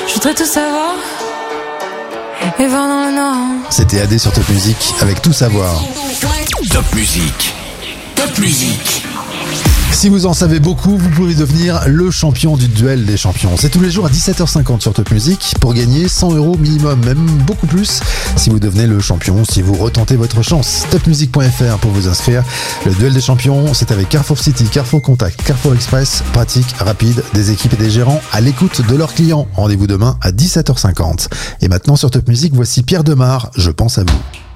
Je voudrais tout savoir et voir dans le noir. C'était AD sur Top Music avec Tout Savoir. Top Music. Top Music. Si vous en savez beaucoup, vous pouvez devenir le champion du duel des champions. C'est tous les jours à 17h50 sur Top Music pour gagner 100 € minimum, même beaucoup plus si vous devenez le champion, si vous retentez votre chance. Topmusic.fr pour vous inscrire. Le duel des champions, c'est avec Carrefour City, Carrefour Contact, Carrefour Express, pratique, rapide, des équipes et des gérants à l'écoute de leurs clients. Rendez-vous demain à 17h50. Et maintenant sur Top Music, voici Pierre Demar, Je pense à vous.